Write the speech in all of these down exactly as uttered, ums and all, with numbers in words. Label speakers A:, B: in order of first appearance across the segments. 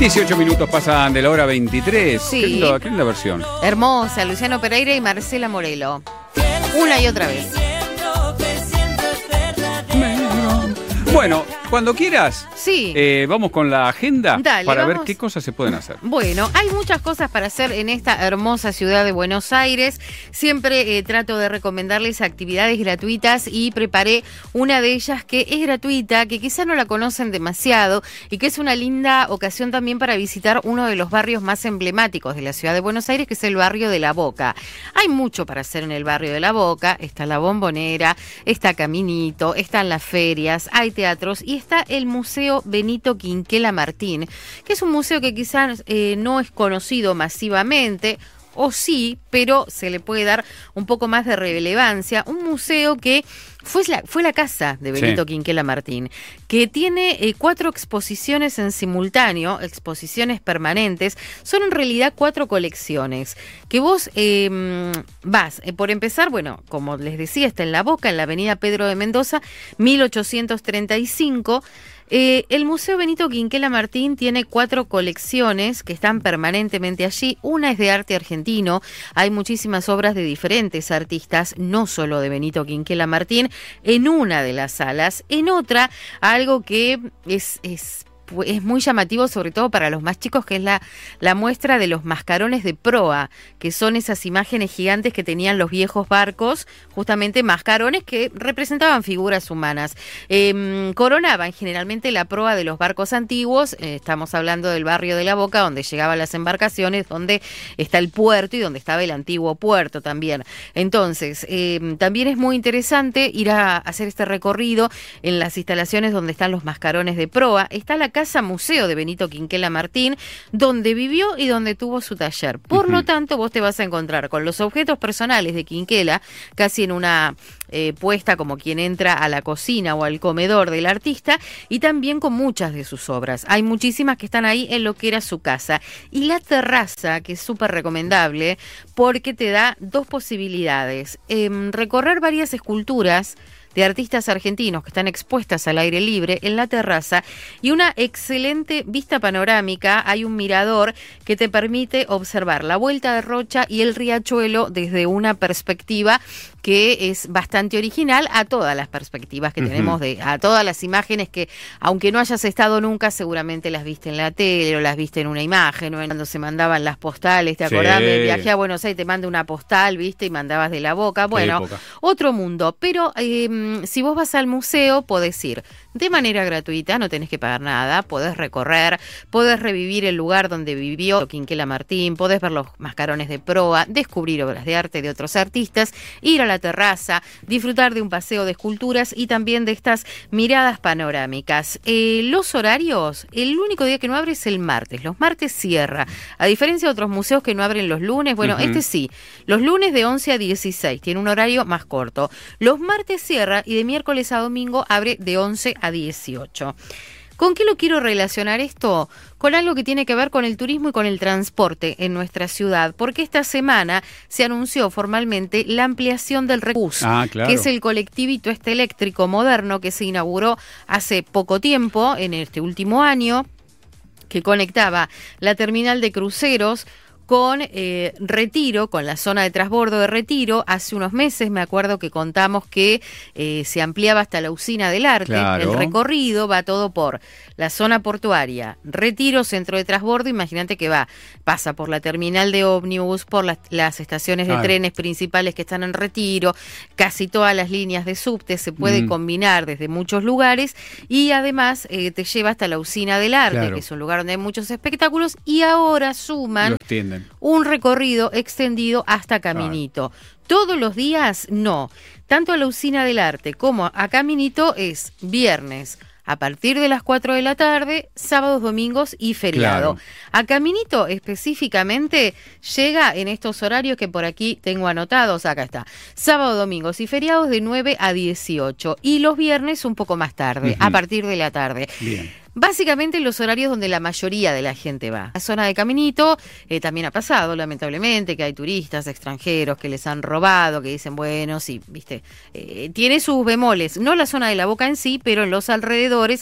A: dieciocho minutos pasan de la hora veintitrés.
B: Sí.
A: Qué linda, qué linda versión.
B: Hermosa, Luciano Pereira y Marcela Morelo. Una y otra vez.
A: Bueno, cuando quieras,
B: Sí.
A: eh, vamos con la agenda
B: Dale,
A: para
B: vamos.
A: ver qué cosas se pueden hacer.
B: Bueno, hay muchas cosas para hacer en esta hermosa ciudad de Buenos Aires. Siempre eh, trato de recomendarles actividades gratuitas y preparé una de ellas que es gratuita, que quizá no la conocen demasiado y que es una linda ocasión también para visitar uno de los barrios más emblemáticos de la ciudad de Buenos Aires, que es el barrio de La Boca. Hay mucho para hacer en el barrio de La Boca. Está la Bombonera, está Caminito, están las ferias, hay teatros y está el Museo Benito Quinquela Martín, que es un museo que quizás eh, no es conocido masivamente, o sí, pero se le puede dar un poco más de relevancia. Un museo que fue la, fue la casa de Benito sí. Quinquela Martín, que tiene eh, cuatro exposiciones en simultáneo, exposiciones permanentes. Son en realidad cuatro colecciones, que vos eh, vas, eh, por empezar, bueno, como les decía, está en La Boca, en la avenida Pedro de Mendoza, mil ochocientos treinta y cinco. Eh, el Museo Benito Quinquela Martín tiene cuatro colecciones que están permanentemente allí. Una es de arte argentino, hay muchísimas obras de diferentes artistas, no solo de Benito Quinquela Martín, en una de las salas. En otra, algo que es... es es muy llamativo, sobre todo para los más chicos, que es la, la muestra de los mascarones de proa, que son esas imágenes gigantes que tenían los viejos barcos, justamente mascarones que representaban figuras humanas. Eh, coronaban generalmente la proa de los barcos antiguos. Eh, estamos hablando del barrio de La Boca, donde llegaban las embarcaciones, donde está el puerto y donde estaba el antiguo puerto también. Entonces, eh, también es muy interesante ir a hacer este recorrido en las instalaciones donde están los mascarones de proa. Está la Casa Museo de Benito Quinquela Martín, donde vivió y donde tuvo su taller. Por uh-huh. lo tanto, vos te vas a encontrar con los objetos personales de Quinquela, casi en una eh, puesta como quien entra a la cocina o al comedor del artista, y también con muchas de sus obras. Hay muchísimas que están ahí en lo que era su casa. Y la terraza, que es súper recomendable, porque te da dos posibilidades. Eh, recorrer varias esculturas de artistas argentinos que están expuestas al aire libre en la terraza y una excelente vista panorámica. Hay un mirador que te permite observar la Vuelta de Rocha y el riachuelo desde una perspectiva que es bastante original a todas las perspectivas que uh-huh. tenemos, de a todas las imágenes que, aunque no hayas estado nunca, seguramente las viste en la tele o las viste en una imagen, o en cuando se mandaban las postales, ¿te acordás? Sí. Me viajé a Buenos Aires, te mandé una postal, viste, y mandabas de La Boca. Bueno, otro mundo, pero eh, si vos vas al museo, podés ir de manera gratuita, no tenés que pagar nada, podés recorrer, podés revivir el lugar donde vivió Quinquela Martín, podés ver los mascarones de proa, descubrir obras de arte de otros artistas, ir a la terraza, disfrutar de un paseo de esculturas y también de estas miradas panorámicas. Eh, los horarios, el único día que no abre es el martes, los martes cierra, a diferencia de otros museos que no abren los lunes. Bueno, uh-huh. este sí, los lunes de once a dieciséis, tiene un horario más corto, los martes cierra y de miércoles a domingo abre de once a dieciocho. ¿Con qué lo quiero relacionar esto? Con algo que tiene que ver con el turismo y con el transporte en nuestra ciudad, porque esta semana se anunció formalmente la ampliación del Recus, ah, claro. que es el colectivito este eléctrico moderno que se inauguró hace poco tiempo, en este último año, que conectaba la terminal de cruceros con eh, Retiro, con la zona de transbordo de Retiro. Hace unos meses me acuerdo que contamos que eh, se ampliaba hasta la Usina del Arte. Claro. El recorrido va todo por la zona portuaria, Retiro, centro de transbordo. Imagínate que va, pasa por la terminal de ómnibus, por las, las estaciones de ah. trenes principales que están en Retiro, casi todas las líneas de subte, se puede mm. combinar desde muchos lugares y además eh, te lleva hasta la Usina del Arte, claro. que es un lugar donde hay muchos espectáculos, y ahora suman un recorrido extendido hasta Caminito. Ah. Todos los días, no. Tanto a la Usina del Arte como a Caminito es viernes a partir de las cuatro de la tarde, sábados, domingos y feriado. Claro. A Caminito específicamente llega en estos horarios que por aquí tengo anotados, acá está, sábado, domingos y feriados de nueve a dieciocho y los viernes un poco más tarde, uh-huh. a partir de la tarde. Bien. Básicamente los horarios donde la mayoría de la gente va. La zona de Caminito eh, también ha pasado, lamentablemente, que hay turistas extranjeros que les han robado, que dicen, bueno, sí, viste, eh, tiene sus bemoles. No la zona de La Boca en sí, pero en los alrededores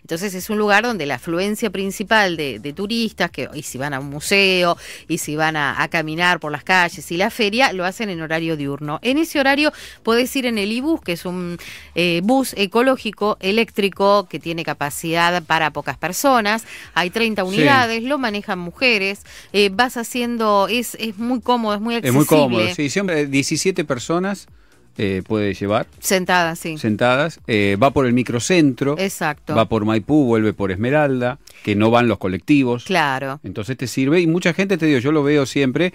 B: Entonces es un lugar donde la afluencia principal de, de turistas, que y si van a un museo, y si van a, a caminar por las calles y la feria, lo hacen en horario diurno. En ese horario podés ir en el iBus, que es un eh, bus ecológico eléctrico que tiene capacidad para pocas personas. Hay treinta unidades, sí. Lo manejan mujeres. Eh, vas haciendo, es, es muy cómodo, es muy accesible.
A: Es muy cómodo, sí. Siempre diecisiete personas eh, puede llevar.
B: Sentadas, sí.
A: Sentadas. Eh, va por el microcentro.
B: Exacto.
A: Va por Maipú, vuelve por Esmeralda, que no van los colectivos.
B: Claro.
A: Entonces te sirve. Y mucha gente, te digo, yo lo veo siempre,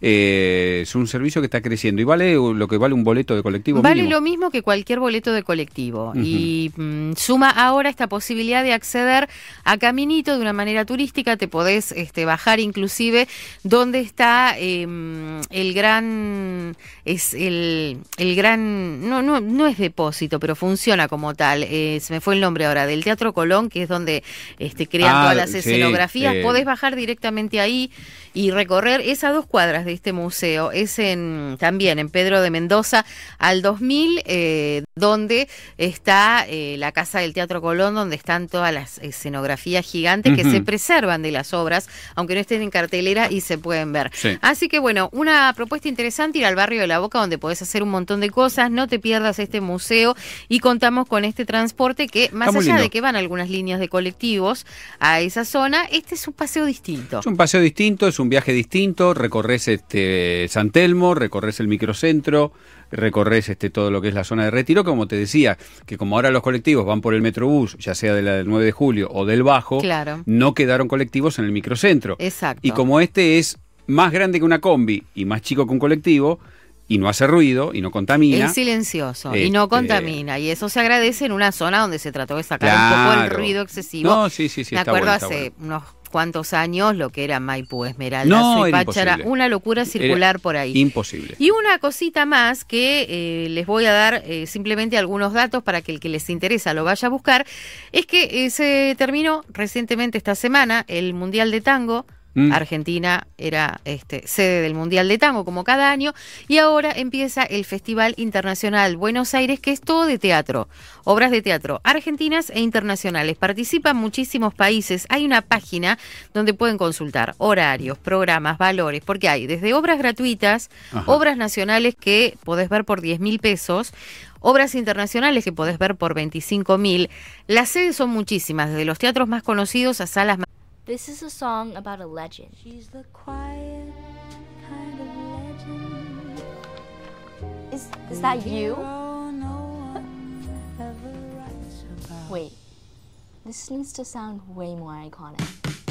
A: eh, es un servicio que está creciendo. Y vale lo que vale un boleto de colectivo
B: Vale
A: mínimo.
B: lo mismo que cualquier boleto de colectivo.
A: Uh-huh.
B: Y mm, suma ahora esta posibilidad de acceder a Caminito de una manera turística. Te podés este, bajar inclusive donde está eh, el gran... es el, el gran... No, no, no es depósito, pero funciona como tal. Eh, se me fue el nombre ahora, del Teatro Colón, que es donde este, crean
A: ah,
B: todas las
A: sí,
B: escenografías.
A: Eh...
B: Podés bajar directamente ahí y recorrer esas dos cuadras de este museo. Es en también en Pedro de Mendoza al dos mil, eh, donde está eh, la Casa del Teatro Colón, donde están todas las escenografías gigantes uh-huh. que se preservan de las obras, aunque no estén en cartelera y se pueden ver.
A: Sí.
B: Así que bueno, una propuesta interesante, ir al barrio de La Boca, donde podés hacer un montón de cosas. No te pierdas este museo y contamos con este transporte que, más allá
A: lindo.
B: de que van algunas líneas de colectivos a esa zona, este es un paseo distinto.
A: Es un paseo distinto, es un viaje distinto. Recorres este San Telmo, recorres el microcentro, recorres este todo lo que es la zona de Retiro, como te decía, que como ahora los colectivos van por el Metrobús, ya sea de la del nueve de julio o del Bajo,
B: claro.
A: no quedaron colectivos en el microcentro.
B: Exacto.
A: Y como este es más grande que una combi y más chico que un colectivo, y no hace ruido, y no contamina.
B: Es silencioso,
A: este...
B: y no contamina, y eso se agradece en una zona donde se trató de sacar
A: claro.
B: un poco el ruido excesivo.
A: No, sí, sí, sí.
B: Me
A: está
B: acuerdo
A: bueno,
B: hace
A: está bueno.
B: unos cuantos años lo que era Maipú, Esmeralda,
A: no,
B: Suipacha, era
A: imposible.
B: una locura circular
A: era
B: por ahí.
A: Imposible.
B: Y una cosita más que eh, les voy a dar eh, simplemente algunos datos para que el que les interesa lo vaya a buscar, es que eh, se terminó recientemente esta semana el Mundial de Tango. Mm. Argentina era este, sede del Mundial de Tango como cada año y ahora empieza el Festival Internacional Buenos Aires, que es todo de teatro, obras de teatro argentinas e internacionales. Participan muchísimos países. Hay una página donde pueden consultar horarios, programas, valores, porque hay desde obras gratuitas, ajá, obras nacionales que podés ver por diez mil pesos, obras internacionales que podés ver por veinticinco mil. Las sedes son muchísimas, desde los teatros más conocidos a salas más...
C: This is a song about a legend.
D: She's the quiet kind of legend.
C: Is is that you?
D: No one ever writes about.
C: Wait, this needs to sound way more iconic.